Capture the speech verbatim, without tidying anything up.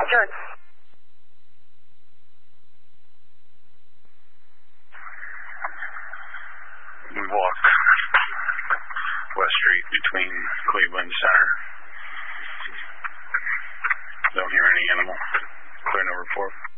George. We walk West Street between Cleveland Center. Don't hear any animal. Clear no report.